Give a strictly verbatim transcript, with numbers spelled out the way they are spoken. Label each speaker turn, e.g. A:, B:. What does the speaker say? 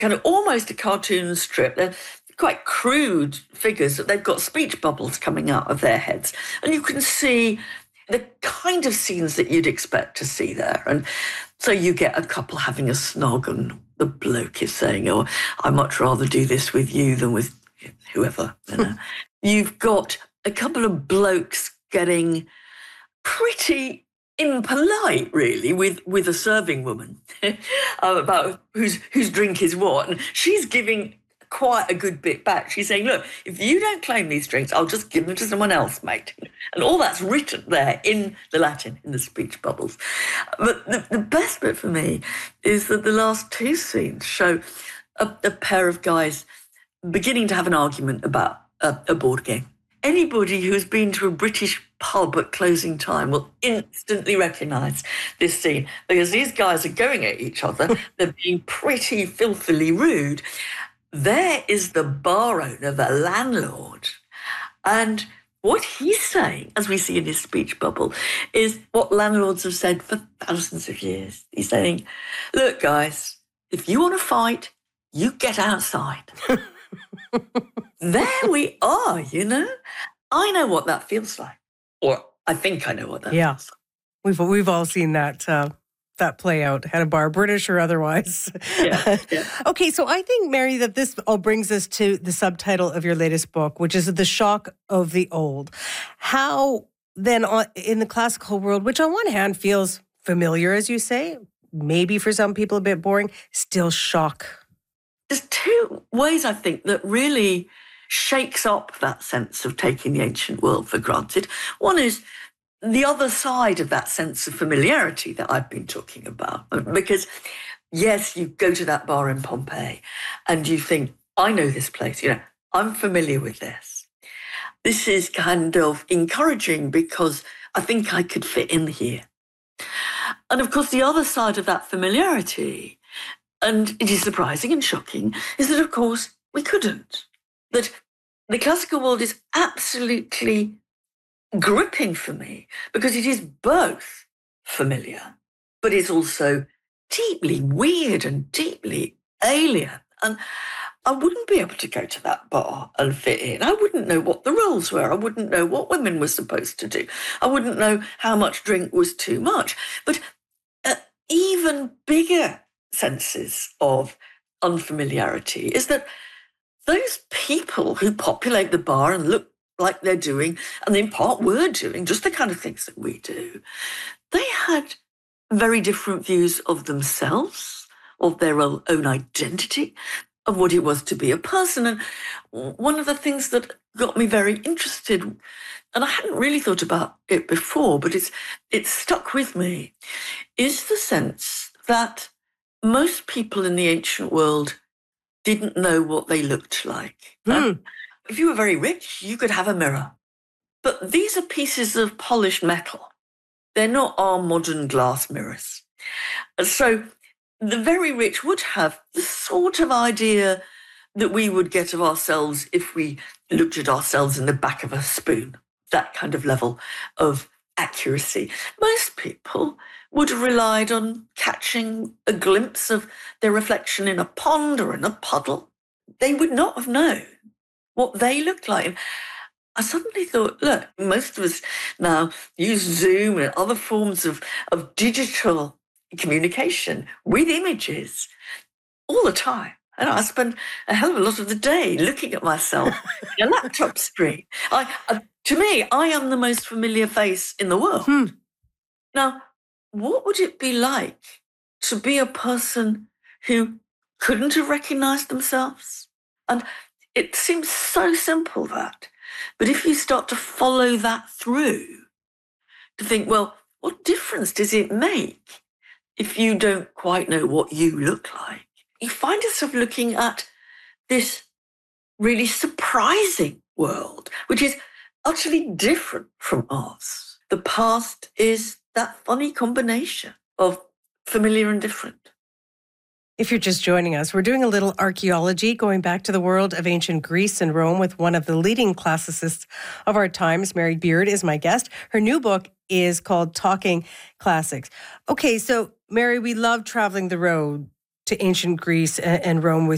A: kind of almost a cartoon strip. They're quite crude figures that they've got speech bubbles coming out of their heads. And you can see the kind of scenes that you'd expect to see there. And so you get a couple having a snog and the bloke is saying, oh, I'd much rather do this with you than with whoever. You know? You've got a couple of blokes getting pretty impolite, really, with, with a serving woman about whose whose drink is what. And she's giving quite a good bit back. She's saying, look, if you don't claim these drinks, I'll just give them to someone else, mate. And all that's written there in the Latin, in the speech bubbles. But the, the best bit for me is that the last two scenes show a, a pair of guys beginning to have an argument about a, a board game. Anybody who's been to a British pub at closing time will instantly recognise this scene, because these guys are going at each other. They're being pretty filthily rude. There is the bar owner, the landlord, and what he's saying, as we see in his speech bubble, is what landlords have said for thousands of years. He's saying, look, guys, if you want to fight, you get outside. There we are, you know? I know what that feels like. Or I think I know what that
B: yeah.
A: feels like.
B: We've we've all seen that uh, that play out at a bar, British or otherwise.
A: Yeah, yeah.
B: Okay, so I think, Mary, that this all brings us to the subtitle of your latest book, which is The Shock of the Old. How then on, in the classical world, which on one hand feels familiar, as you say, maybe for some people a bit boring, still shock.
A: There's two ways, I think, that really shakes up that sense of taking the ancient world for granted. One is the other side of that sense of familiarity that I've been talking about. Because, yes, you go to that bar in Pompeii and you think, I know this place, you know, I'm familiar with this. This is kind of encouraging because I think I could fit in here. And, of course, the other side of that familiarity, and it is surprising and shocking, is that, of course, we couldn't. That the classical world is absolutely gripping for me because it is both familiar, but it's also deeply weird and deeply alien. And I wouldn't be able to go to that bar and fit in. I wouldn't know what the rules were. I wouldn't know what women were supposed to do. I wouldn't know how much drink was too much. But uh, even bigger senses of unfamiliarity is that those people who populate the bar and look like they're doing, and in part were doing, just the kind of things that we do, they had very different views of themselves, of their own identity, of what it was to be a person. And one of the things that got me very interested, and I hadn't really thought about it before, but it's it's stuck with me, is the sense that most people in the ancient world didn't know what they looked like.
B: Mm.
A: Um, if you were very rich, you could have a mirror. But these are pieces of polished metal. They're not our modern glass mirrors. And so the very rich would have the sort of idea that we would get of ourselves if we looked at ourselves in the back of a spoon, that kind of level of accuracy. Most people would have relied on catching a glimpse of their reflection in a pond or in a puddle. They would not have known what they looked like. And I suddenly thought, look, most of us now use Zoom and other forms of, of digital communication with images all the time. And I spend a hell of a lot of the day looking at myself in a laptop screen. I, I, to me, I am the most familiar face in the world.
B: Hmm.
A: Now, what would it be like to be a person who couldn't have recognised themselves? And it seems so simple, that. But if you start to follow that through, to think, well, what difference does it make if you don't quite know what you look like? You find yourself looking at this really surprising world, which is utterly different from ours. The past is that funny combination of familiar and different.
B: If you're just joining us, we're doing a little archaeology going back to the world of ancient Greece and Rome with one of the leading classicists of our times. Mary Beard is my guest. Her new book is called Talking Classics. Okay, so Mary, we love traveling the road to ancient Greece and Rome with